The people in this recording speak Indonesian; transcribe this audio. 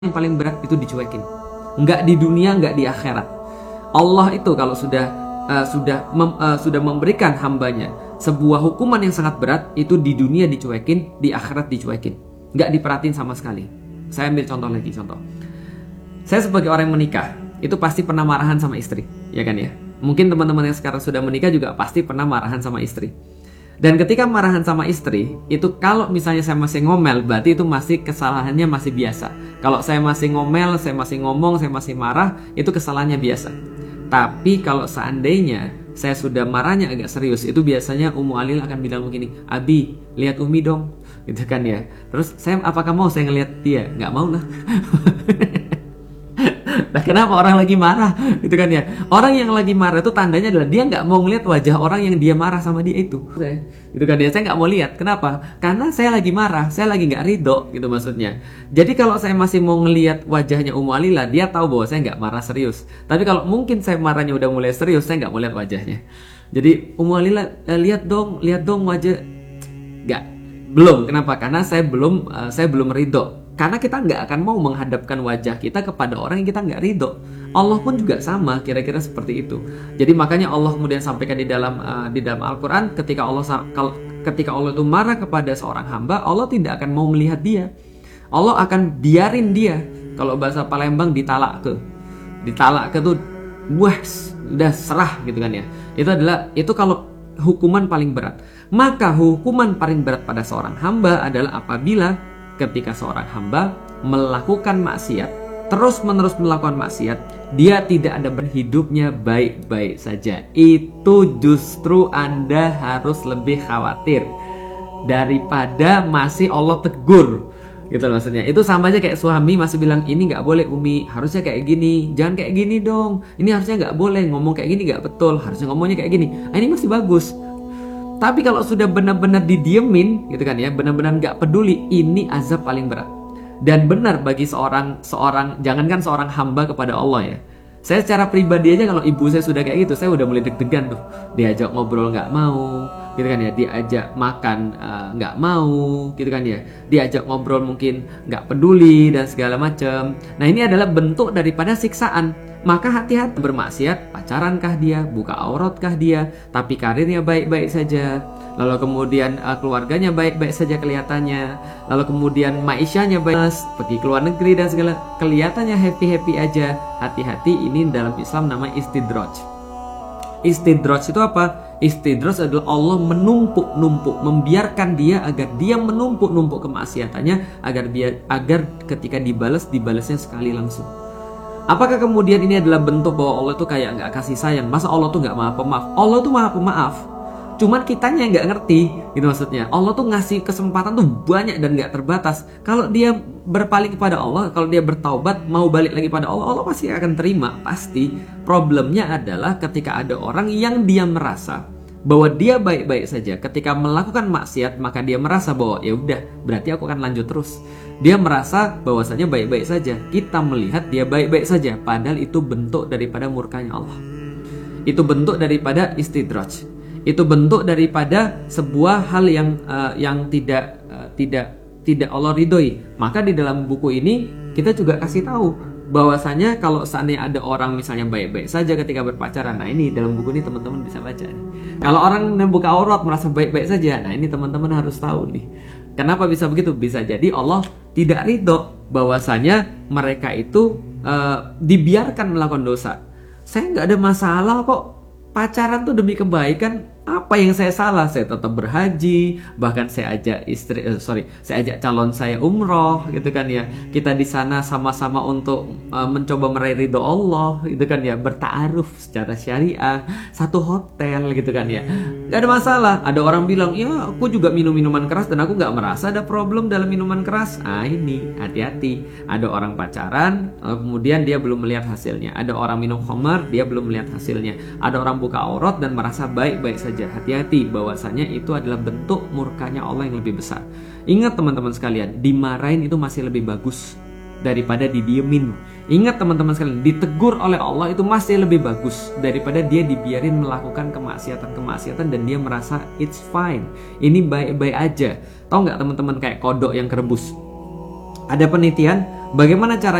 yang paling berat itu dicuekin. Nggak di dunia, nggak di akhirat. Allah itu kalau sudah memberikan hambanya sebuah hukuman yang sangat berat, itu di dunia dicuekin, di akhirat dicuekin, nggak diperhatiin sama sekali. Saya ambil contoh lagi, saya sebagai orang yang menikah itu pasti pernah marahan sama istri, ya kan ya. Mungkin teman-teman yang sekarang sudah menikah juga pasti pernah marahan sama istri. Dan ketika marahan sama istri, itu kalau misalnya saya masih ngomel, berarti itu masih kesalahannya masih biasa. Kalau saya masih ngomel, saya masih ngomong, saya masih marah, itu kesalahannya biasa. Tapi kalau seandainya saya sudah marahnya agak serius, itu biasanya Ummu Alil akan bilang begini, "Abi, lihat Umi dong." Gitu kan ya. Terus saya, apakah mau saya ngelihat dia? Nggak mau lah. Nah, kenapa orang lagi marah? Gitu kan ya. Orang yang lagi marah itu tandanya adalah dia nggak mau ngeliat wajah orang yang dia marah sama dia itu. Gitu kan ya. Saya nggak mau lihat. Kenapa? Karena saya lagi marah, saya lagi nggak ridho, gitu maksudnya. Jadi kalau saya masih mau ngelihat wajahnya Ummu Alila, dia tahu bahwa saya nggak marah serius. Tapi kalau mungkin saya marahnya udah mulai serius, saya nggak mau lihat wajahnya. Jadi Ummu Alila, lihat dong wajah. Nggak, belum. Kenapa? Karena saya belum ridho. Karena kita nggak akan mau menghadapkan wajah kita kepada orang yang kita nggak ridho. Allah pun juga sama, kira-kira seperti itu. Jadi makanya Allah kemudian sampaikan di dalam Al-Quran, ketika Allah itu marah kepada seorang hamba, Allah tidak akan mau melihat dia. Allah akan biarin dia. Kalau bahasa Palembang ditalak ke tuh, wah, udah serah gitu kan ya. Itu kalau hukuman paling berat. Maka hukuman paling berat pada seorang hamba adalah apabila ketika seorang hamba melakukan maksiat, terus-menerus melakukan maksiat, dia tidak ada berhidupnya baik-baik saja. Itu justru Anda harus lebih khawatir daripada masih Allah tegur. Gitu maksudnya. Itu sama aja kayak suami masih bilang, "Ini nggak boleh Umi, harusnya kayak gini, jangan kayak gini dong. Ini harusnya nggak boleh, ngomong kayak gini nggak betul, harusnya ngomongnya kayak gini." Ini masih bagus. Tapi kalau sudah benar-benar didiemin, gitu kan ya, benar-benar nggak peduli, ini azab paling berat. Dan benar bagi seorang jangankan seorang hamba kepada Allah ya. Saya secara pribadi aja kalau ibu saya sudah kayak gitu, saya udah mulai deg-degan tuh. Diajak ngobrol nggak mau, gitu kan ya. Diajak makan nggak mau, gitu kan ya. Diajak ngobrol mungkin nggak peduli dan segala macam. Nah, ini adalah bentuk daripada siksaan. Maka hati-hati, bermaksiat, pacarankah dia, buka auratkah dia, tapi karirnya baik-baik saja, lalu kemudian keluarganya baik-baik saja kelihatannya, lalu kemudian maisyahnya baik, pergi ke luar negeri dan segala, kelihatannya happy-happy aja. Hati-hati, ini dalam Islam namanya istidraj. Istidraj itu apa? Istidraj adalah Allah menumpuk-numpuk, membiarkan dia agar dia menumpuk-numpuk kemaksiatannya, agar ketika dibalasnya sekali langsung. Apakah kemudian ini adalah bentuk bahwa Allah itu kayak nggak kasih sayang? Masa Allah tuh nggak maha pemaaf? Allah tuh maha pemaaf. Cuman kitanya nggak ngerti, gitu maksudnya. Allah tuh ngasih kesempatan tuh banyak dan nggak terbatas. Kalau dia berpaling kepada Allah, kalau dia bertaubat, mau balik lagi pada Allah, Allah pasti akan terima, pasti. Problemnya adalah ketika ada orang yang dia merasa bahwa dia baik-baik saja, ketika melakukan maksiat maka dia merasa bahwa ya udah, berarti aku akan lanjut terus. Dia merasa bahwasanya baik-baik saja. Kita melihat dia baik-baik saja, padahal itu bentuk daripada murkanya Allah. Itu bentuk daripada istidraj. Itu bentuk daripada sebuah hal yang tidak Allah ridhoi. Maka di dalam buku ini kita juga kasih tahu bahwasanya kalau seandainya ada orang misalnya baik-baik saja ketika berpacaran, nah ini dalam buku ini teman-teman bisa baca nih. Kalau orang membuka aurat merasa baik-baik saja, nah ini teman-teman harus tahu nih. Kenapa bisa begitu? Bisa jadi Allah tidak ridho bahwasanya mereka itu dibiarkan melakukan dosa. Saya nggak ada masalah kok, pacaran tuh demi kebaikan. Apa yang saya salah? Saya tetap berhaji, bahkan saya ajak saya ajak calon saya umroh, gitu kan ya. Kita di sana sama-sama untuk mencoba meraih ridho Allah, gitu kan ya, bertaaruf secara syariah, satu hotel, gitu kan ya. Gak ada masalah. Ada orang bilang, ya aku juga minum minuman keras dan aku nggak merasa ada problem dalam minuman keras. Ini hati-hati. Ada orang pacaran, kemudian dia belum melihat hasilnya. Ada orang minum khamar, dia belum melihat hasilnya. Ada orang buka aurat dan merasa baik-baik saja. Hati-hati, bahwasanya itu adalah bentuk murkanya Allah yang lebih besar. Ingat teman-teman sekalian, dimarahin itu masih lebih bagus daripada didiemin. Ingat teman-teman sekalian, ditegur oleh Allah itu masih lebih bagus daripada dia dibiarin melakukan kemaksiatan dan dia merasa it's fine, ini baik-baik aja. Tahu nggak teman-teman, kayak kodok yang kerebus. Ada penelitian Bagaimana cara